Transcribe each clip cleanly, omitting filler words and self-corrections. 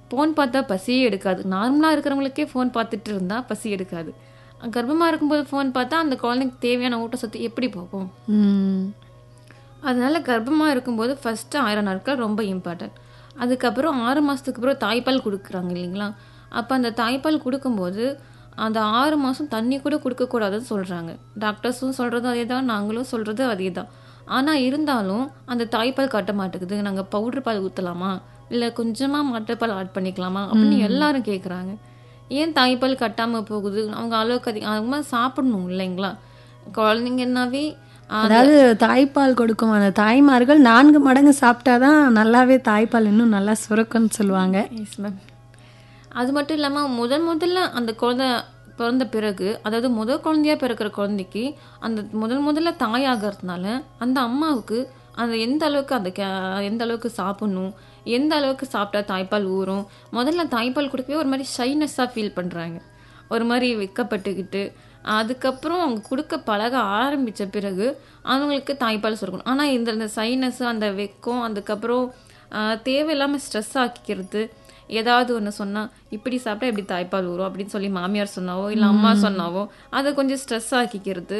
Phone பார்த்தா பசியே எடுக்காது. நார்மலாக இருக்கிறவங்களுக்கே ஃபோன் பார்த்துட்டு இருந்தால் பசி எடுக்காது. கர்ப்பமாக இருக்கும்போது ஃபோன் பார்த்தா அந்த குழந்தைக்கு தேவையான ஊட்டச்சத்து எப்படி போகும்? அதனால கர்ப்பமாக இருக்கும்போது ஃபஸ்ட்டு 1000 நாட்கள் ரொம்ப இம்பார்ட்டன்ட். அதுக்கப்புறம் 6 மாதத்துக்கு அப்புறம் தாய்ப்பால் கொடுக்குறாங்க இல்லைங்களா? அப்போ அந்த தாய்ப்பால் கொடுக்கும்போது அந்த 6 மாதம் தண்ணி கூட கொடுக்கக்கூடாதுன்னு சொல்கிறாங்க. டாக்டர்ஸும் சொல்கிறதும் அதே தான், நாங்களும் சொல்கிறது அதே தான். ஆனால் இருந்தாலும் அந்த தாய்ப்பால் கட்ட மாட்டேங்குது. நாங்கள் பவுட்ரு பால் ஊற்றலாமா, இல்லை கொஞ்சமாக மாட்டுப்பால் ஆட் பண்ணிக்கலாமா அப்படின்னு எல்லாரும் கேட்குறாங்க. ஏன் தாய்ப்பால் கட்டாமல் போகுது? அவங்க அளவுக்கு அதிகமாக சாப்பிடணும் இல்லைங்களா? குழந்தைங்கன்னாவே அதாவது தாய்ப்பால் கொடுக்கும் அந்த தாய்மார்கள் 4 மடங்கு சாப்பிட்டாதான் நல்லாவே தாய்ப்பால் இன்னும் நல்லா சுரக்கும்னு சொல்லுவாங்க. Yes ma'am. அது மட்டும் இல்லாமல் முதல்ல அந்த குழந்தை பிறந்த பிறகு, அதாவது குழந்தையாக பிறக்கிற குழந்தைக்கு அந்த முதல்ல தாயாகிறதுனால அந்த அம்மாவுக்கு அந்த எந்த அளவுக்கு சாப்பிடணும், எந்த அளவுக்கு சாப்பிட்டா தாய்ப்பால் ஊறும், முதல்ல தாய்ப்பால் கொடுக்கவே ஒரு மாதிரி ஷைனஸ்ஸாக ஃபீல் பண்ணுறாங்க. ஒரு மாதிரி வெக்கப்பட்டுக்கிட்டு அதுக்கப்புறம் அவங்க கொடுக்க பழக ஆரம்பித்த பிறகு அவங்களுக்கு தாய்ப்பால் சுரக்கணும். ஆனால் இந்த சைனஸ், அந்த வெக்கம், அதுக்கப்புறம் தேவையில்லாமல் ஸ்ட்ரெஸ் ஆக்கிக்கிறது, ஏதாவது ஒன்று சொன்னால் இப்படி சாப்பிட்டா இப்படி தாய்ப்பால் ஊறும் அப்படின்னு சொல்லி மாமியார் சொன்னாவோ இல்லை அம்மா சொன்னாவோ அதை கொஞ்சம் ஸ்ட்ரெஸ் ஆக்கிக்கிறது.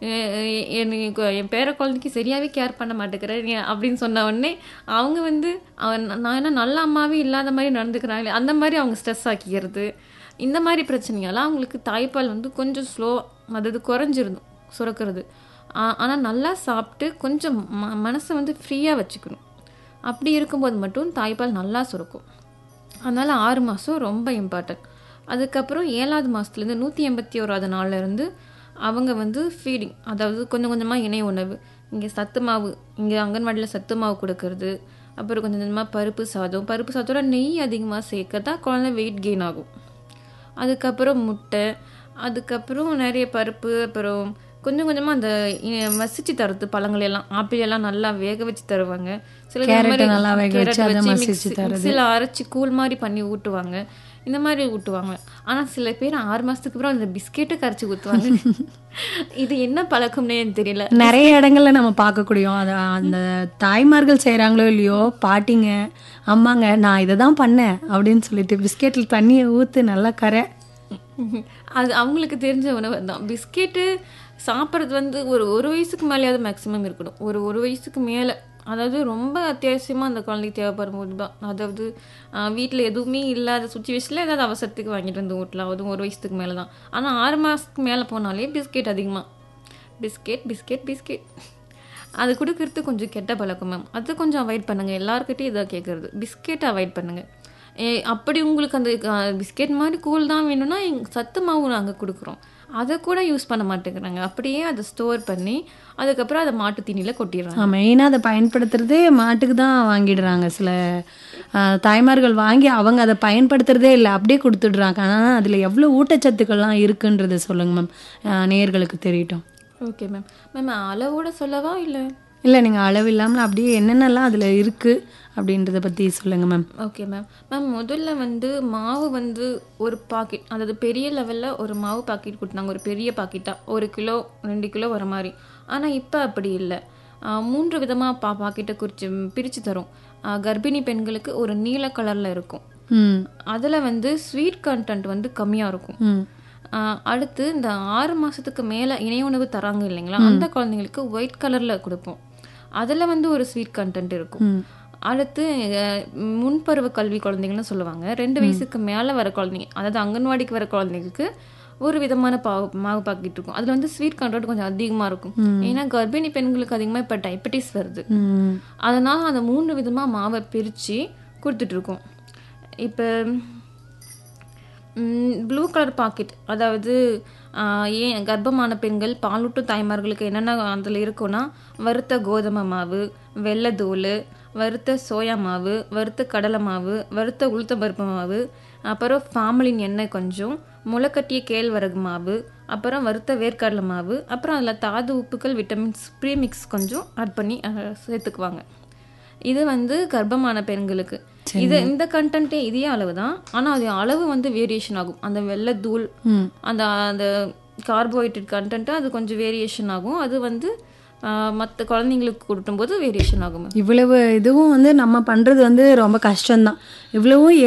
என் பேர குழந்தைக்கு சரியாகவே கேர் பண்ண மாட்டேங்கிறேன் அப்படின்னு சொன்ன உடனே அவங்க நான் என்ன நல்ல அம்மாவே இல்லாத மாதிரி நடந்துக்கிறாங்களே அந்த மாதிரி அவங்க ஸ்ட்ரெஸ் ஆக்கிக்கிறது. இந்த மாதிரி பிரச்சனையால் அவங்களுக்கு தாய்ப்பால் கொஞ்சம் ஸ்லோ, அதாவது குறைஞ்சிருந்தும் சுரக்கிறது. ஆனால் நல்லா சாப்பிட்டு கொஞ்சம் மனசை ஃப்ரீயாக வச்சுக்கணும். அப்படி இருக்கும்போது மட்டும் தாய்ப்பால் நல்லா சுரக்கும். அதனால் 6 மாதம் ரொம்ப இம்பார்ட்டன்ட். அதுக்கப்புறம் 7வது மாதத்துலேருந்து 181வது நாள்லேருந்து அவங்க ஃபீடிங், அதாவது கொஞ்சம் கொஞ்சமாக இணை உணவு, இங்கே சத்து மாவு, இங்கே அங்கன்வாடியில் சத்து மாவு கொடுக்கறது, அப்புறம் கொஞ்சம் கொஞ்சமாக பருப்பு சாதத்தோட நெய் அதிகமாக சேர்க்கறதா குழந்தை வெயிட் கெயின் ஆகும். அதுக்கப்புறம் முட்டை, அதுக்கப்புறம் நிறைய பருப்பு, அப்புறம் கொஞ்சம் கொஞ்சமாக அந்த மசிச்சு தரது பழங்கள் எல்லாம், ஆப்பிள் எல்லாம் நல்லா வேக வச்சு தருவாங்க. சில சில அரைச்சி கூழ் மாதிரி பண்ணி ஊட்டுவாங்க, இந்த மாதிரி ஊட்டுவாங்க. ஆனால் சில பேர் 6 மாதத்துக்கு அப்புறம் அந்த பிஸ்கெட்டை கரைச்சி ஊற்றுவாங்க. இது என்ன பழக்கம்னே தெரியல. நிறைய இடங்கள்ல நம்ம பார்க்கக்கூடிய அந்த தாய்மார்கள் செய்கிறாங்களோ இல்லையோ, பாட்டிங்க அம்மாங்க நான் இதை தான் பண்ணேன் அப்படின்னு சொல்லிட்டு பிஸ்கெட்டில் தண்ணியை ஊற்று நல்லா கரை. அது அவங்களுக்கு தெரிஞ்ச உணவு தான். பிஸ்கெட்டு சாப்பிட்றது ஒரு வயசுக்கு மேலேயாவது மேக்ஸிமம் இருக்கணும். ஒரு வயசுக்கு மேலே, அதாவது ரொம்ப அத்தியாவசியமாக அந்த குழந்தைக்கு தேவைப்படும் போது தான், அதாவது வீட்டில் எதுவுமே இல்லாத சுச்சுவேஷனில் ஏதாவது அவசரத்துக்கு வாங்கிட்டு வந்து ஊட்டலாம். அதுவும் ஒரு வயசுக்கு மேலே தான். ஆனால் 6 மாதத்துக்கு மேலே போனாலே பிஸ்கெட் அதிகமாக, பிஸ்கெட் அது கொடுக்கறது கொஞ்சம் கெட்ட பழக்கம் மேம். அது கொஞ்சம் அவாய்ட் பண்ணுங்கள். எல்லாருக்கிட்டையும் இதாக கேட்குறது, பிஸ்கெட்டை அவாய்ட் பண்ணுங்கள். அப்படி உங்களுக்கு அந்த பிஸ்கெட் மாதிரி கூழ் தான் வேணும்னா சத்து மாவு நாங்கள் கொடுக்குறோம், அதை கூட யூஸ் பண்ண மாட்டேங்கிறாங்க. அப்படியே அதை ஸ்டோர் பண்ணி அதுக்கப்புறம் அதை மாட்டு தீனியில் கொட்டிடுறாங்க. மெயினாக அதை பயன்படுத்துறதே மாட்டுக்கு தான் வாங்கிடுறாங்க. சில தாய்மார்கள் வாங்கி அவங்க அதை பயன்படுத்துறதே இல்லை, அப்படியே கொடுத்துடுறாங்க. ஆனால் அதில் எவ்வளோ ஊட்டச்சத்துக்கள்லாம் இருக்குன்றதை சொல்லுங்கள் மேம், நேயர்களுக்கு தெரியட்டும். Okay ma'am. மேம் அளவோட சொல்லவா இல்லை? இல்லை, நீங்கள் அளவு இல்லாமல் அப்படியே என்னென்னலாம் அதில் இருக்குது அப்படின்றத பற்றி சொல்லுங்கள் மேம். Okay ma'am. முதல்ல மாவு ஒரு பாக்கெட், அதாவது பெரிய லெவலில் ஒரு மாவு பாக்கெட் கொடுத்தாங்க, ஒரு பெரிய பாக்கெட்டாக 1 கிலோ 2 கிலோ வர மாதிரி. ஆனால் இப்போ அப்படி இல்லை, 3 விதமாக பாக்கெட்டை பிரித்து தரும். கர்ப்பிணி பெண்களுக்கு ஒரு நீல கலரில் இருக்கும், அதில் ஸ்வீட் கண்டென்ட் கம்மியாக இருக்கும். அடுத்து இந்த 6 மாதத்துக்கு மேலே இணை உணவு தராங்க இல்லைங்களா, அந்த குழந்தைங்களுக்கு ஒயிட் கலரில் கொடுப்போம், அதில் ஒரு ஸ்வீட் கண்டென்ட் இருக்கும். அடுத்து முன்பருவ கல்வி குழந்தைங்கன்னு சொல்லுவாங்க, 2 வயசுக்கு மேலே வர குழந்தைங்க, அதாவது அங்கன்வாடிக்கு வர குழந்தைங்களுக்கு ஒரு விதமான மாவு பாக்கெட் இருக்கும், அதில் ஸ்வீட் கண்டென்ட் கொஞ்சம் அதிகமாக இருக்கும். ஏன்னா கர்ப்பிணி பெண்களுக்கு அதிகமாக இப்போ டயபெட்டிஸ் வருது, அதனால் அந்த 3 விதமாக மாவை பிரித்து கொடுத்துட்ருக்கோம். இப்போ ப்ளூ கலர் பாக்கெட், அதாவது ஏன் கர்ப்பமான பெண்கள் பாலூட்டும் தாய்மார்களுக்கு என்னென்ன அதில் இருக்குன்னா, வறுத்த கோதுமை மாவு, வெள்ளைத்தூள், வறுத்த சோயா மாவு, வறுத்த கடலை மாவு, வறுத்த உளுத்தம்பருப்பு மாவு, அப்புறம் ஃபார்மலின் எண்ணெய் கொஞ்சம், முளைக்கட்டிய கேழ்வரகு மாவு, அப்புறம் வறுத்த வேர்க்கடலை மாவு, அப்புறம் அதில் தாது உப்புக்கள் விட்டமின்ஸ் ப்ரீமிக்ஸ் கொஞ்சம் ஆட் பண்ணி சேர்த்துக்குவாங்க. இது கர்ப்பமான பெண்களுக்கு. இந்த கண்டென்ட்டே இதே அளவு தான், ஆனால் அது அளவு வேரியேஷன் ஆகும். அந்த வெள்ளைத்தூள், அந்த அந்த கார்போஹைட்ரேட் கண்டென்ட்டு அது கொஞ்சம் வேரியேஷன் ஆகும். அது மற்ற குழந்தைங்களுக்கு கொடுக்கும்போது வேரியேஷன் ஆகும். இவ்வளவு இதுவும் நம்ம பண்ணுறது ரொம்ப கஷ்டம்தான். இவ்வளவும்